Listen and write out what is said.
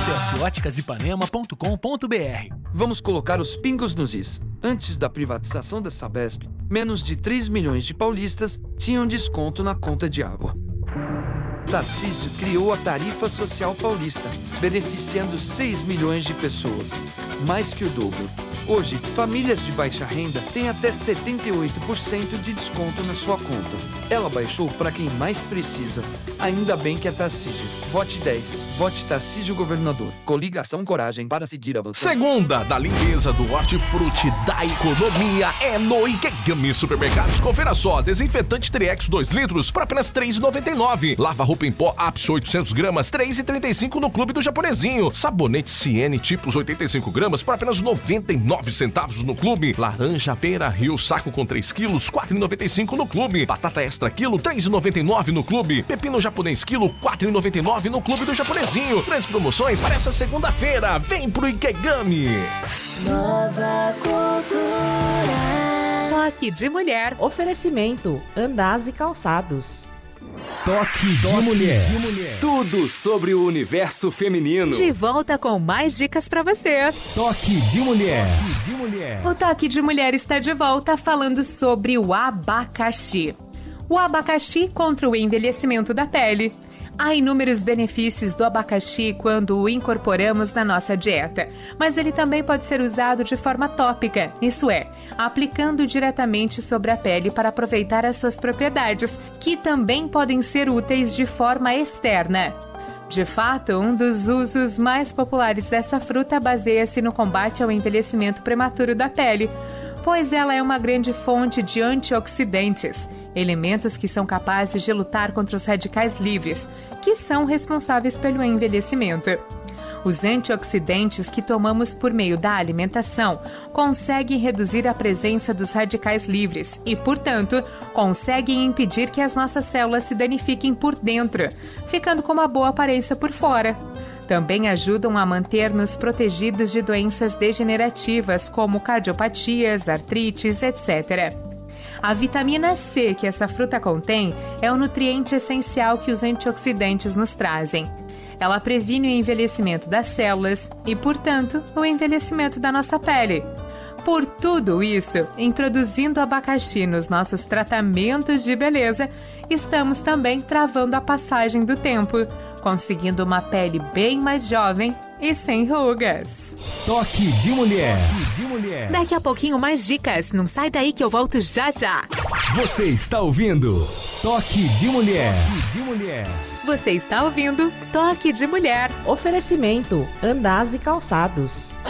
Acesse óticasipanema.com.br. Vamos colocar os pingos nos is. Antes da privatização da Sabesp, menos de 3 milhões de paulistas tinham desconto na conta de água. Tarcísio criou a Tarifa Social Paulista, beneficiando 6 milhões de pessoas, mais que o dobro. Hoje, famílias de baixa renda têm até 78% de desconto na sua conta. Ela baixou para quem mais precisa. Ainda bem que é Tarcísio. Vote 10. Vote Tarcísio Governador. Coligação Coragem para seguir avançando. Segunda da limpeza, do hortifruti, da economia é no Ikegami Supermercados. Confira só, desinfetante Triex 2 litros por apenas R$ 3,99. Lava roupa em pó Apps 800 gramas, R$ 3,35 no Clube do Japonesinho. Sabonete Ciene tipos 85 gramas por apenas 99 centavos no Clube. Laranja Pera Rio saco com 3 quilos, R$ 4,95 no Clube. Batata extra quilo, R$ 3,99 no Clube. Pepino japonês quilo, R$ 4,99 no Clube do Japonesinho. Grandes promoções para essa segunda-feira. Vem pro Ikegami. Nova Cultura. Toque de Mulher. Oferecimento Andaz e Calçados. Toque de Mulher. Tudo sobre o universo feminino. De volta com mais dicas pra vocês. Toque de Mulher. O Toque de Mulher está de volta falando sobre o abacaxi. O abacaxi contra o envelhecimento da pele. Há inúmeros benefícios do abacaxi quando o incorporamos na nossa dieta, mas ele também pode ser usado de forma tópica, isso é, aplicando diretamente sobre a pele para aproveitar as suas propriedades, que também podem ser úteis de forma externa. De fato, um dos usos mais populares dessa fruta baseia-se no combate ao envelhecimento prematuro da pele, pois ela é uma grande fonte de antioxidantes, elementos que são capazes de lutar contra os radicais livres, que são responsáveis pelo envelhecimento. Os antioxidantes que tomamos por meio da alimentação conseguem reduzir a presença dos radicais livres e, portanto, conseguem impedir que as nossas células se danifiquem por dentro, ficando com uma boa aparência por fora. Também ajudam a manter-nos protegidos de doenças degenerativas como cardiopatias, artrites, etc. A vitamina C que essa fruta contém é o nutriente essencial que os antioxidantes nos trazem. Ela previne o envelhecimento das células e, portanto, o envelhecimento da nossa pele. Por tudo isso, introduzindo o abacaxi nos nossos tratamentos de beleza, estamos também travando a passagem do tempo, conseguindo uma pele bem mais jovem e sem rugas. Toque de Mulher. Daqui a pouquinho mais dicas, não sai daí que eu volto já já. Você está ouvindo Toque de Mulher. Você está ouvindo Toque de Mulher. Oferecimento Andaz e Calçados.